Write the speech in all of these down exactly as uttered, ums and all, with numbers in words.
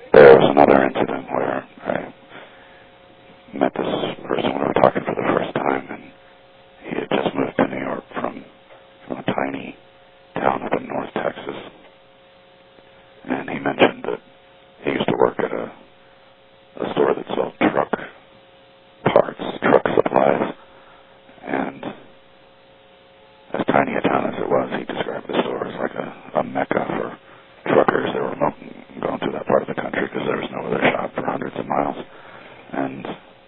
there was another incident where I met this person when we were talking for the first time, and he had just moved to New York from, from a tiny town up in North Texas. And he mentioned that he used to work at a, a store that sold truck parts, truck supplies, and as tiny a town as it was, he described the store as like a, a mecca for truckers that were going through that part of the country because there was no other shop for hundreds of miles. And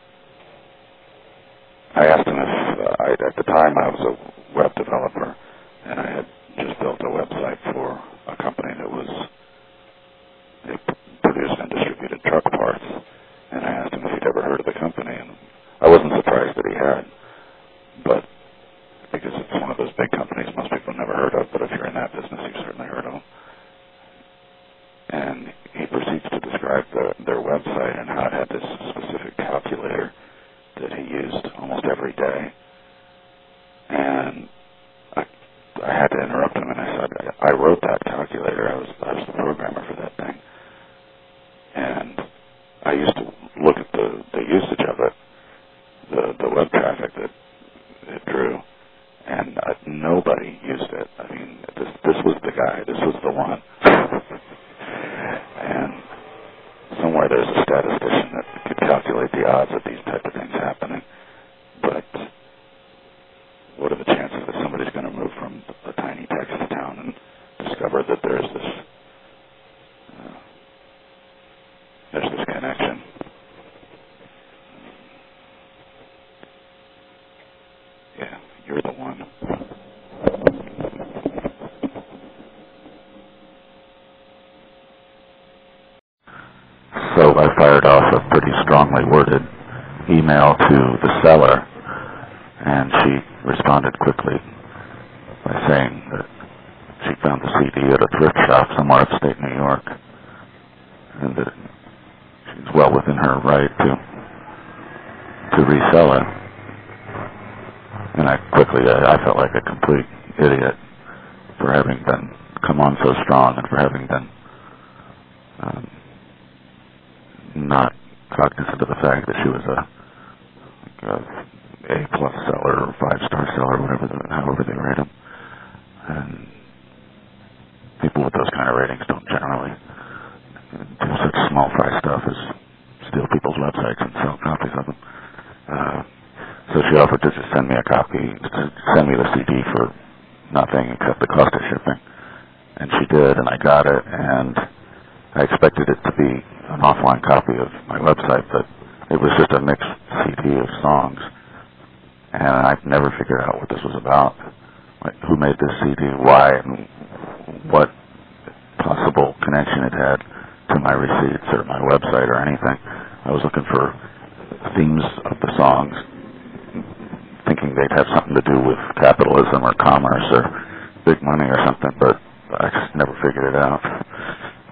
I asked him if, uh, I, at the time I was a web developer, and I had just built a website for a company that was, they produced and distributed truck parts, and I asked him if he'd ever heard of the company, and I wasn't surprised that he had, but because it's one of those big companies most people have never heard of, but if you're in that business, you've certainly heard of them. And he proceeds to describe the, their website and how it had this specific calculator that he used almost every day. And I, I had to interrupt him, and I said, I wrote that calculator. I was, I was the programmer for that thing. And I used to look at the, the usage of it, the, the web traffic that it drew, and uh, nobody used it. I mean, this, this was the guy. This was the one. And somewhere there's a statistician that could calculate the odds of these type of things happening. But what are the chances that somebody's going to move from a tiny Texas town and discover that there's this uh, there's this connection? Yeah, you're the one. So I fired off a pretty strongly worded email to the seller, and she responded quickly by saying that she found the C D at a thrift shop somewhere upstate New York, and that she's well within her right to to resell it. And I quickly, I, I felt like a complete idiot for having been come on so strong and for having been um, not cognizant of the fact that she was a, like a A-plus seller or five-star seller, whatever, the, however they rate them. And people with those kind of ratings don't generally do such small fry stuff as steal people's websites and sell copies of them. Uh, so she offered to just send me a copy, to send me the C D for nothing except the cost of shipping. And she did, and I got it, and I expected it to be an offline copy of my website, but it was just a mixed C D of songs. And I've never figured out what this was about. Like, who made this C D, why, and what possible connection it had to my receipts or my website or anything. I was looking for themes of the songs, thinking they'd have something to do with capitalism or commerce or big money or something, but I just never figured it out.